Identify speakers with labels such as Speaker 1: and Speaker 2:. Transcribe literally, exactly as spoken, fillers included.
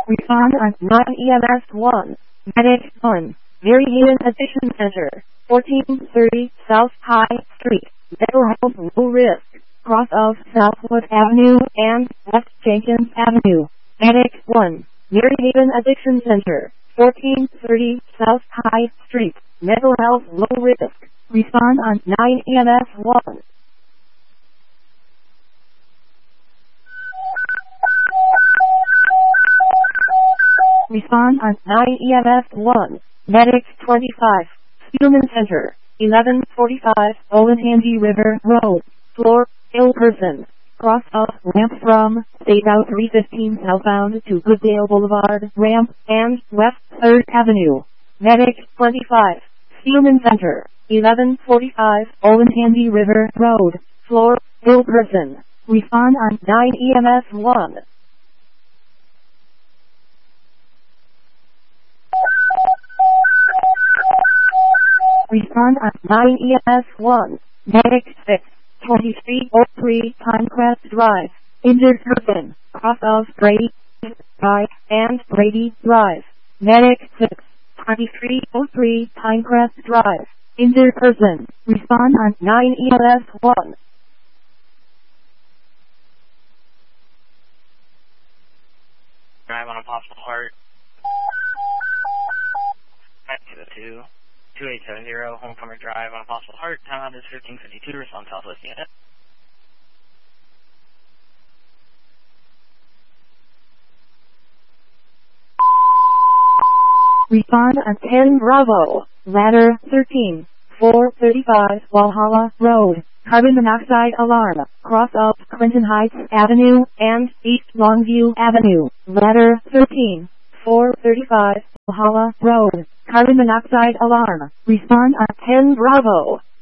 Speaker 1: Respond on nine E M S one. Medic one. Maryhaven Addiction Center. fourteen thirty South High Street. Mental health low risk. Cross of Southwood Avenue and West Jenkins Avenue. Medic one. Maryhaven Addiction Center. fourteen thirty South High Street. Mental health low risk. Respond on nine E M S one. Respond on nine E M S one. Medic twenty-five. Spielman Center. eleven forty-five Olentangy River Road. Floor, ill person. Cross of ramp from State Route three fifteen southbound to Goodale Boulevard ramp and West third Avenue. Medic twenty-five. Spielman Center. eleven forty-five Olentangy River Road. Floor, ill person. Respond on nine E M S one. Respond on nine E M S one. Medic six. twenty-three oh three Pinecrest Drive. Injured person. Cross of Brady Drive and Brady Drive. Medic six. twenty-three oh three Pinecrest Drive. Injured person. Respond on nine E M S one.
Speaker 2: Drive on Apostle Heart. Back to the two. two eight seven zero, Homecomer Drive on Apostle Heart. Timeout is fifteen fifty-two to respond Southwest unit.
Speaker 1: Respond on ten Bravo. Ladder thirteen. four thirty-five Walhalla Road. Carbon monoxide alarm. Cross of Clinton Heights Avenue and East Longview Avenue. Ladder thirteen. four thirty-five Walhalla Road. Carbon monoxide alarm. Respond on ten Bravo.